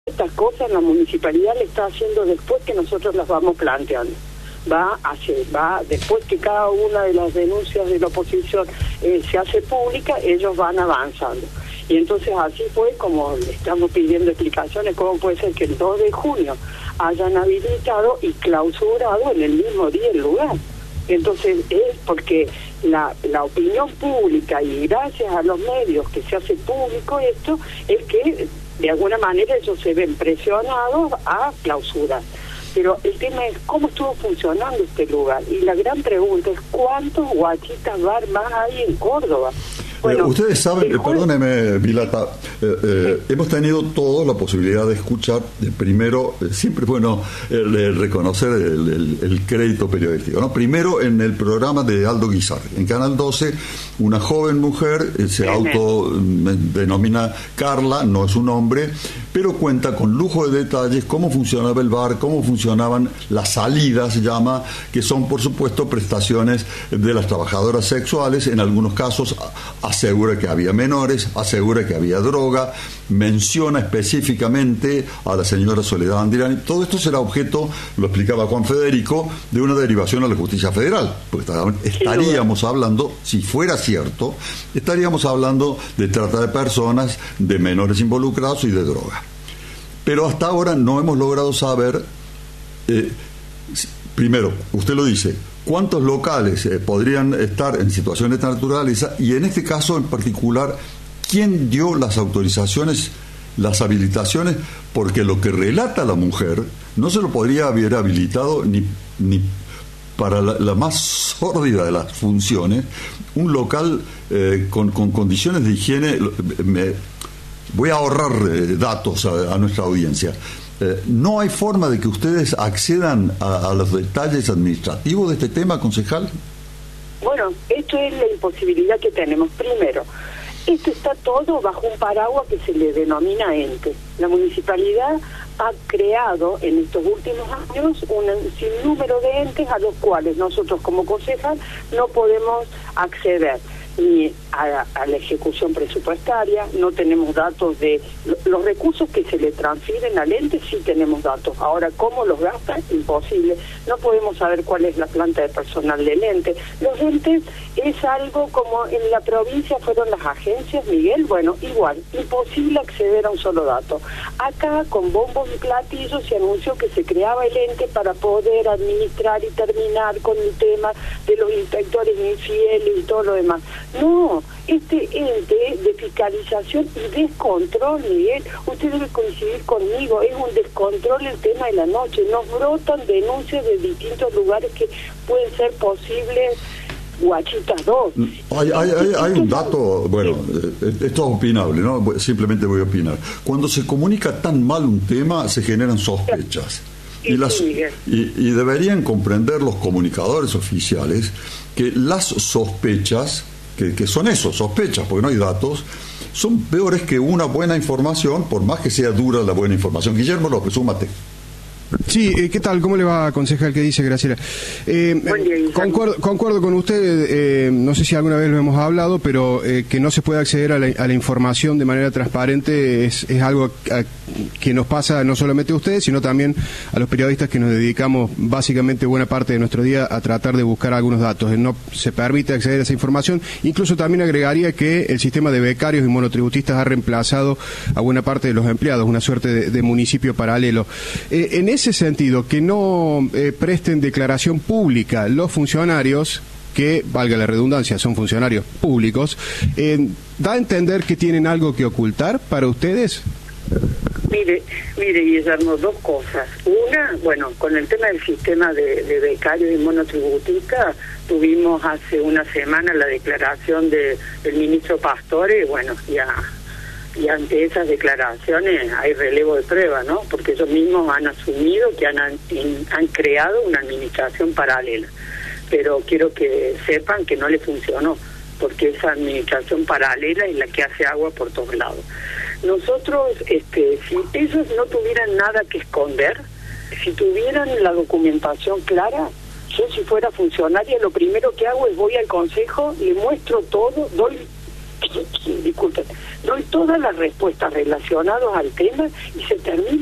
estas cosas la municipalidad le está haciendo después que nosotros las vamos planteando. Va después que cada una de las denuncias de la oposición se hace pública, ellos van avanzando. Y entonces así fue como le estamos pidiendo explicaciones, cómo puede ser que el 2 de junio hayan habilitado y clausurado en el mismo día el lugar. Entonces es porque la opinión pública, y gracias a los medios que se hace público esto, es que de alguna manera ellos se ven presionados a clausurar. Pero el tema es cómo estuvo funcionando este lugar. Y la gran pregunta es cuántos guachitas bar más hay en Córdoba. Bueno, ustedes saben, perdóneme, Milata, hemos tenido todos la posibilidad de escuchar, primero, siempre es bueno reconocer el crédito periodístico, ¿no? Primero en el programa de Aldo Guizar, en Canal 12, una joven mujer, se autodenomina Carla, no es un hombre, pero cuenta con lujo de detalles cómo funcionaba el bar, cómo funcionaban las salidas, se llama, que son por supuesto prestaciones de las trabajadoras sexuales, en algunos casos asegura que había menores, asegura que había droga, menciona específicamente a la señora Soledad Andirani. Todo esto será objeto, lo explicaba Juan Federico, de una derivación a la justicia federal, porque estaríamos hablando, si fuera cierto, estaríamos hablando de trata de personas, de menores involucrados y de droga. Pero hasta ahora no hemos logrado saber, primero, usted lo dice, cuántos locales podrían estar en situaciones de naturaleza, y en este caso en particular, quién dio las autorizaciones, las habilitaciones, porque lo que relata la mujer no se lo podría haber habilitado ni para la más sórdida de las funciones, un local con condiciones de higiene. Voy a ahorrar datos a nuestra audiencia. ¿No hay forma de que ustedes accedan a los detalles administrativos de este tema, concejal? Bueno, esto es la imposibilidad que tenemos. Primero, esto está todo bajo un paraguas que se le denomina ente. La municipalidad ha creado en estos últimos años un sinnúmero de entes a los cuales nosotros como concejal no podemos acceder ni a la ejecución presupuestaria, no tenemos datos de los recursos que se le transfieren al ente, sí tenemos datos. Ahora, ¿cómo los gastan? Imposible. No podemos saber cuál es la planta de personal del ente. Los entes es algo como en la provincia fueron las agencias, Miguel, bueno, igual, imposible acceder a un solo dato. Acá, con bombos y platillos, se anunció que se creaba el ente para poder administrar y terminar con el tema de los inspectores infieles y todo lo demás. No, este ente de fiscalización y descontrol, Miguel, usted debe coincidir conmigo, es un descontrol el tema de la noche. Nos brotan denuncias de distintos lugares que pueden ser posibles guachitas 2. Hay un dato, bueno, esto es opinable, ¿no? Simplemente voy a opinar. Cuando se comunica tan mal un tema, se generan sospechas. Y deberían comprender los comunicadores oficiales que las sospechas, que son eso, sospechas, porque no hay datos, son peores que una buena información, por más que sea dura la buena información. Guillermo López, súmate. Sí, ¿qué tal? ¿Cómo le va, concejal? ¿Qué dice Graciela? Concuerdo con usted, no sé si alguna vez lo hemos hablado, pero que no se puede acceder a la información de manera transparente es algo que nos pasa no solamente a ustedes, sino también a los periodistas que nos dedicamos básicamente buena parte de nuestro día a tratar de buscar algunos datos. No se permite acceder a esa información. Incluso también agregaría que el sistema de becarios y monotributistas ha reemplazado a buena parte de los empleados, una suerte de municipio paralelo. En ese sentido, que no presten declaración pública los funcionarios, que, valga la redundancia, son funcionarios públicos, ¿da a entender que tienen algo que ocultar para ustedes? Mire, Guillermo, dos cosas. Una, bueno, con el tema del sistema de becarios y monotributistas, tuvimos hace una semana la declaración del ministro Pastore, bueno, y ante esas declaraciones hay relevo de prueba, ¿no? Porque ellos mismos han asumido que han creado una administración paralela. Pero quiero que sepan que no le funcionó, porque esa administración paralela es la que hace agua por todos lados. Nosotros, si ellos no tuvieran nada que esconder, si tuvieran la documentación clara, yo si fuera funcionaria, lo primero que hago es voy al consejo, le muestro todo, doy disculpen, doy todas las respuestas relacionadas al tema y se termina